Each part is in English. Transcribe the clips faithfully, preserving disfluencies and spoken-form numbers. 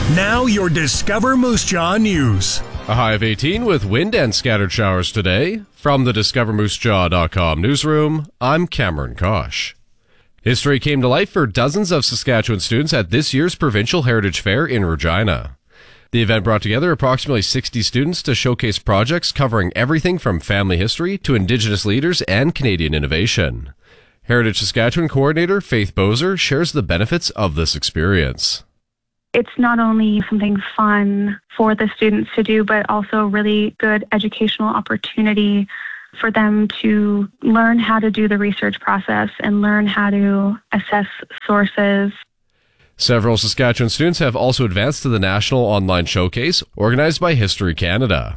Now your Discover Moose Jaw news. A high of eighteen with wind and scattered showers today. From the discover moose jaw dot com newsroom, I'm Cameron Kosh. History came to life for dozens of Saskatchewan students at this year's Provincial Heritage Fair in Regina. The event brought together approximately sixty students to showcase projects covering everything from family history to Indigenous leaders and Canadian innovation. Heritage Saskatchewan coordinator Faith Bozer shares the benefits of this experience. It's not only something fun for the students to do, but also a really good educational opportunity for them to learn how to do the research process and learn how to assess sources. Several Saskatchewan students have also advanced to the National Online Showcase, organized by History Canada.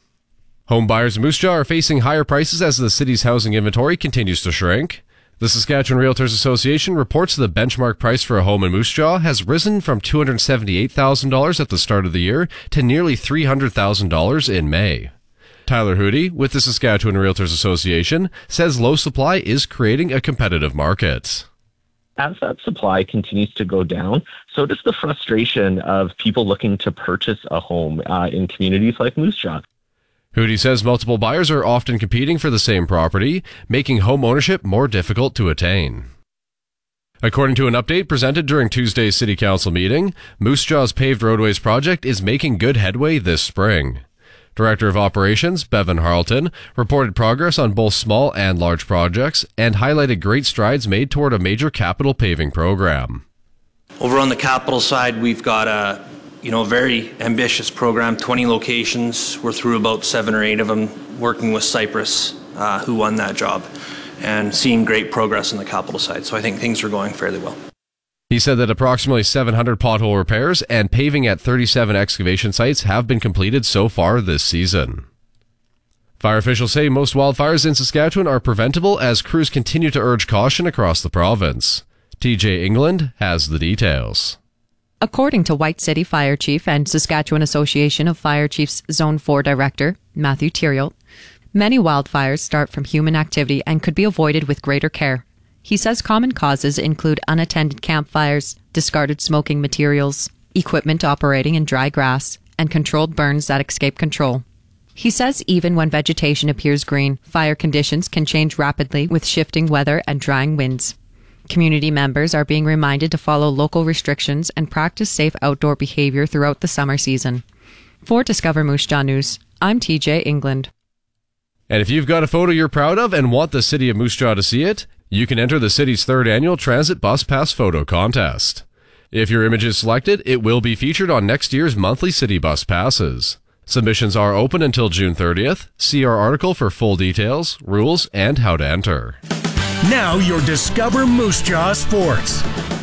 Home buyers in Moose Jaw are facing higher prices as the city's housing inventory continues to shrink. The Saskatchewan Realtors Association reports the benchmark price for a home in Moose Jaw has risen from two hundred seventy-eight thousand dollars at the start of the year to nearly three hundred thousand dollars in May. Tyler Hootie, with the Saskatchewan Realtors Association, says low supply is creating a competitive market. As that supply continues to go down, so does the frustration of people looking to purchase a home uh, in communities like Moose Jaw. Hootie says multiple buyers are often competing for the same property, making home ownership more difficult to attain. According to an update presented during Tuesday's City Council meeting, Moose Jaw's paved roadways project is making good headway this spring. Director of Operations, Bevan Harleton, reported progress on both small and large projects and highlighted great strides made toward a major capital paving program. Over on the capital side, we've got a you know, very ambitious program, twenty locations. We're through about seven or eight of them, working with Cypress, uh, who won that job, and seeing great progress on the capital side. So I think things are going fairly well. He said that approximately seven hundred pothole repairs and paving at thirty-seven excavation sites have been completed so far this season. Fire officials say most wildfires in Saskatchewan are preventable as crews continue to urge caution across the province. T J England has the details. According to White City Fire Chief and Saskatchewan Association of Fire Chiefs Zone four Director, Matthew Theriault, many wildfires start from human activity and could be avoided with greater care. He says common causes include unattended campfires, discarded smoking materials, equipment operating in dry grass, and controlled burns that escape control. He says even when vegetation appears green, fire conditions can change rapidly with shifting weather and drying winds. Community members are being reminded to follow local restrictions and practice safe outdoor behavior throughout the summer season. For Discover Moose Jaw News, I'm T J England. And if you've got a photo you're proud of and want the City of Moose Jaw to see it, you can enter the city's third annual Transit Bus Pass Photo Contest. If your image is selected, it will be featured on next year's monthly City Bus Passes. Submissions are open until June thirtieth. See our article for full details, rules, and how to enter. Now your Discover Moose Jaw Sports.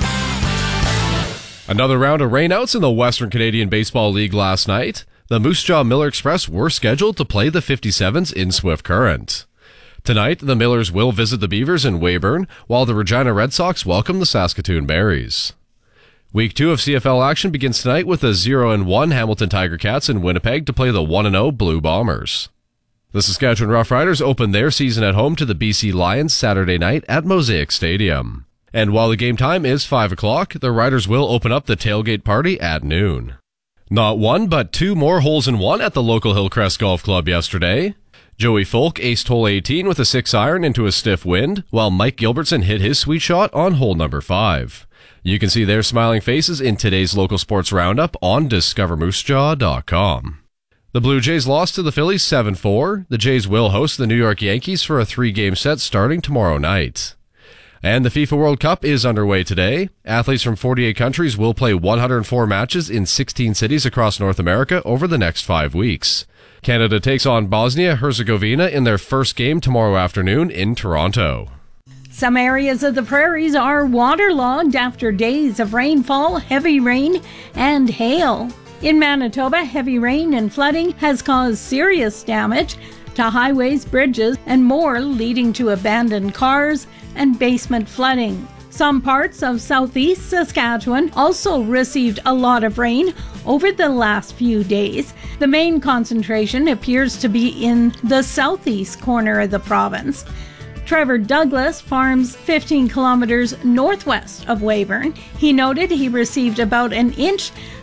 Another round of rainouts in the Western Canadian Baseball League last night. The Moose Jaw Miller Express were scheduled to play the fifty-sevens in Swift Current. Tonight, the Millers will visit the Beavers in Weyburn, while the Regina Red Sox welcome the Saskatoon Berries. Week two of C F L action begins tonight with the zero and one Hamilton Tiger Cats in Winnipeg to play the one and oh Blue Bombers. The Saskatchewan Roughriders open their season at home to the B C Lions Saturday night at Mosaic Stadium. And while the game time is five o'clock, the Riders will open up the tailgate party at noon. Not one, but two more holes in one at the local Hillcrest Golf Club yesterday. Joey Folk aced hole eighteen with a six iron into a stiff wind, while Mike Gilbertson hit his sweet shot on hole number five. You can see their smiling faces in today's local sports roundup on discover moose jaw dot com. The Blue Jays lost to the Phillies seven four. The Jays will host the New York Yankees for a three-game set starting tomorrow night. And the FIFA World Cup is underway today. Athletes from forty-eight countries will play one hundred four matches in sixteen cities across North America over the next five weeks. Canada takes on Bosnia-Herzegovina in their first game tomorrow afternoon in Toronto. Some areas of the prairies are waterlogged after days of rainfall, heavy rain, and hail. In Manitoba, heavy rain and flooding has caused serious damage to highways, bridges, and more, leading to abandoned cars and basement flooding. Some parts of southeast Saskatchewan also received a lot of rain over the last few days. The main concentration appears to be in the southeast corner of the province. Trevor Douglas farms fifteen kilometers northwest of Weyburn. He noted he received about an inch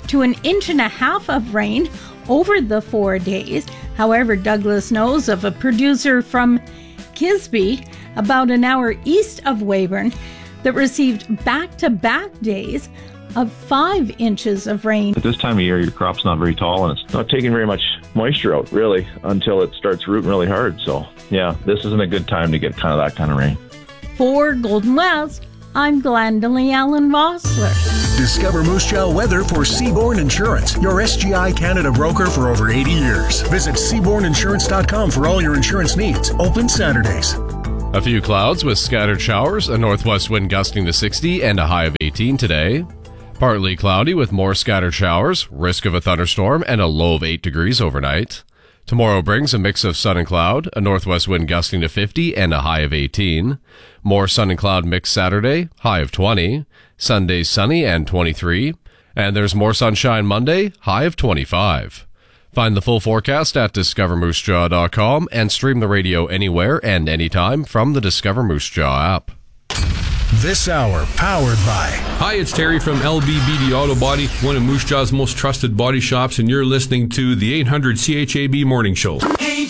to an inch and a half of rain over the four days. However, Douglas knows of a producer from Kisby, about an hour east of Weyburn, that received back-to-back days of five inches of rain. At this time of year, your crop's not very tall, and it's not taking very much moisture out, really, until it starts rooting really hard. So, yeah, this isn't a good time to get kind of that kind of rain. For Golden West, I'm Glendalee Allen Vossler. Discover Moose Jaw weather for Seaborn Insurance, your S G I Canada broker for over eighty years. Visit seaborn insurance dot com for all your insurance needs. Open Saturdays. A few clouds with scattered showers, a northwest wind gusting to sixty and a high of eighteen today. Partly cloudy with more scattered showers, risk of a thunderstorm, and a low of eight degrees overnight. Tomorrow brings a mix of sun and cloud, a northwest wind gusting to fifty and a high of eighteen. More sun and cloud mix Saturday, high of twenty. Sunday sunny and twenty-three. And there's more sunshine Monday, high of twenty-five. Find the full forecast at discover moose jaw dot com and stream the radio anywhere and anytime from the Discover Moose Jaw app. This hour powered by... Hi, it's Terry from L B B D Auto Body, one of Moose Jaw's most trusted body shops, and you're listening to the eight hundred C H A B Morning Show.